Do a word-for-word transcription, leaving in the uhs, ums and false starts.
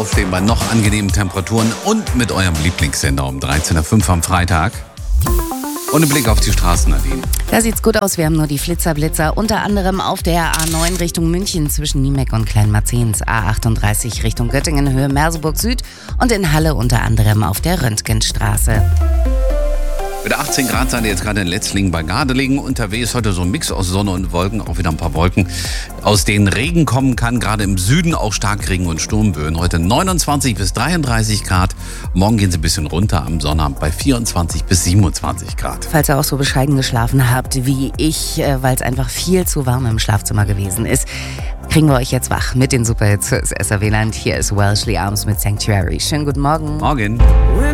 Aufstehen bei noch angenehmen Temperaturen und mit eurem Lieblingssender um dreizehn Uhr fünf am Freitag. Und ein Blick auf die Straßen, Nadine. Da sieht's gut aus. Wir haben nur die Flitzer-Blitzer. Unter anderem auf der A neun Richtung München zwischen Niemeck und Kleinmarzens. A achtunddreißig Richtung Göttingen, Höhe Merseburg Süd. Und in Halle unter anderem auf der Röntgenstraße. Mit achtzehn Grad seid ihr jetzt gerade in Letzlingen bei Gardelegen unterwegs. Heute so ein Mix aus Sonne und Wolken. Auch wieder ein paar Wolken, aus denen Regen kommen kann. Gerade im Süden auch Starkregen und Sturmböen. Heute neunundzwanzig bis dreiunddreißig Grad. Morgen gehen sie ein bisschen runter am Sonnabend bei vierundzwanzig bis siebenundzwanzig Grad. Falls ihr auch so bescheiden geschlafen habt wie ich, weil es einfach viel zu warm im Schlafzimmer gewesen ist, kriegen wir euch jetzt wach mit den Superhits fürs S R W-Land. Hier ist Wellesley Arms mit Sanctuary. Schönen guten Morgen. Morgen.